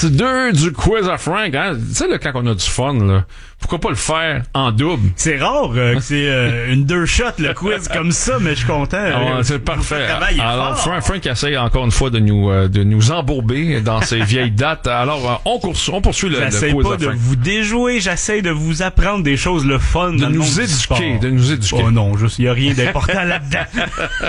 Partie 2 du quiz à Frank, hein? Tu sais, là, quand on a du fun, là, pourquoi pas le faire en double? C'est rare que c'est une 2 shots le quiz comme ça, mais je suis content. C'est parfait. Alors, fort. Frank essaye encore une fois de nous embourber dans ces vieilles dates. Alors, on poursuit le J'essaie quiz pas à de Frank. vous déjouer, j'essaie de vous apprendre des choses le fun. De nous éduquer. Oh non, il y a rien d'important là-dedans.